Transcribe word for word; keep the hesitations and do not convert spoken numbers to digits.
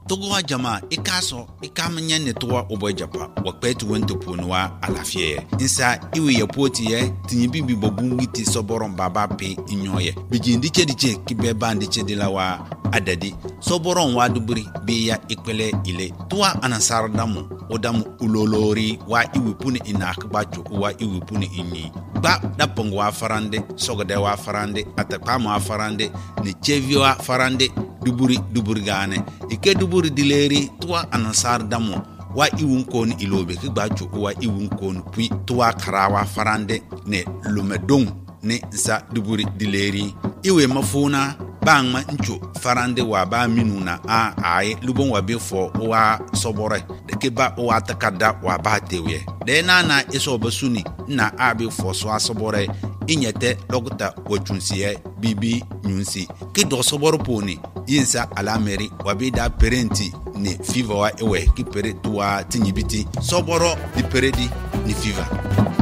togo jama ikaso ikamnya ne towa obojapa wakpetu wento ponwa alafie insa iwe yapoti ye tinyibi bi bobungiti soboron baba pe inyoye bijindi chediche kibe bandi chedilawa adadi soboron wa duburi biya ikpele ile towa anasar damu odamu ulolori wa iwe puni inakbacho wa iwe puni inni ba dapongo wa farande sogode wa farande atakama wa farande ni chevio wa farande duburi duburi gane ike duburi dileri tuwa anasar damo wa iwun kon ilobe ki gbacho wa iwun kon pui tuwa karawa farande ne lumedong ne za duburi dileri iwe mafuna bangma ncho farande wa ba minuna a ai lubon wa befo wa sobore de ke ba wa takada wa ba tewe de na na iso basuni na abi fo so asobore inyete logota wachunsiye bibi nyunsi ki do soboro poni yinsa alameri wabida parenti ni fever wa ewe ki pere tuwa tinyibiti soboro di peredi ni fever.